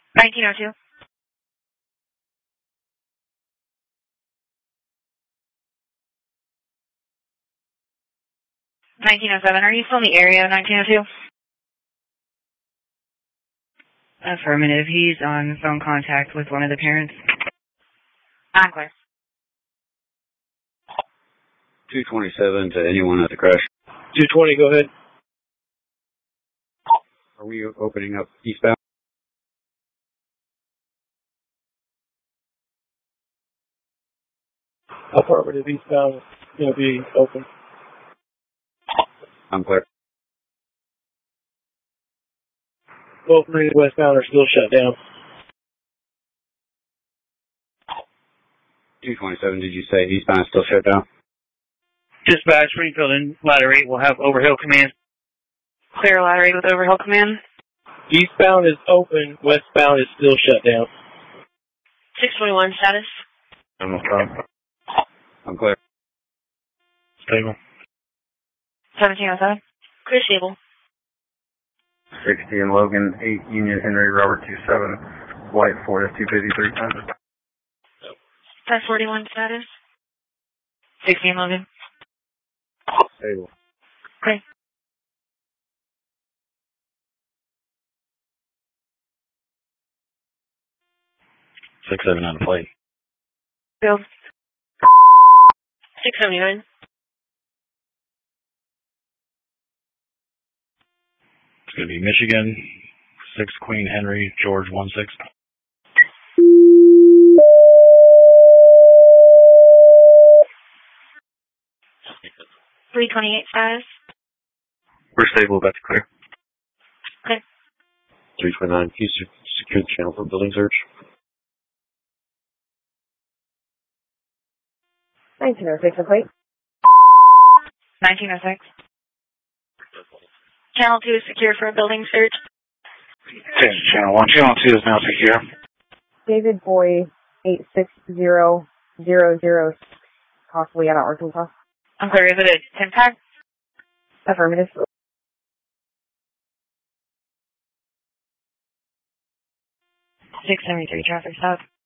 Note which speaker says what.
Speaker 1: 1902. 1907. Are you still in the area of 1902?
Speaker 2: Affirmative. He's on phone contact with one of the parents.
Speaker 1: I'm clear.
Speaker 3: 227 to anyone at the crash.
Speaker 4: 220, go ahead.
Speaker 3: Are we opening up eastbound?
Speaker 4: Affirmative, eastbound is going to be open.
Speaker 3: I'm clear.
Speaker 4: Both lanes westbound are still shut down.
Speaker 3: 227, did you say eastbound is still shut down?
Speaker 5: Dispatch, Springfield and Ladder 8 will have overhill command.
Speaker 1: Clear Ladder 8 with overhill command.
Speaker 4: Eastbound is open, westbound is still shut down.
Speaker 1: 621 status.
Speaker 3: I'm clear.
Speaker 5: Stable.
Speaker 1: 1707. Clear stable.
Speaker 6: 60 and Logan, 8 Union Henry, Robert 27, White Ford F253 times.
Speaker 1: 541 status. 16 Logan.
Speaker 3: Stable.
Speaker 1: Okay.
Speaker 5: Six seven on the plate.
Speaker 1: Field. 679.
Speaker 5: It's going to be Michigan, 6 Queen Henry, George 16.
Speaker 1: 328 status.
Speaker 6: We're stable, about to clear.
Speaker 1: Okay.
Speaker 6: 329, can you secure the channel for building search?
Speaker 2: 1906, complete.
Speaker 1: 1906. Channel 2 is secured for a building search.
Speaker 5: Channel 1. Channel 2 is now secure.
Speaker 2: David Boy, 86000, possibly out of Arkansas.
Speaker 1: I'm clear. Is it a 10 pack?
Speaker 2: Affirmative.
Speaker 1: 673 traffic stop.